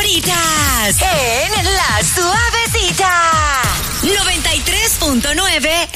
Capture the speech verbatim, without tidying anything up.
Suavecitas. En La Suavecita. noventa y tres punto nueve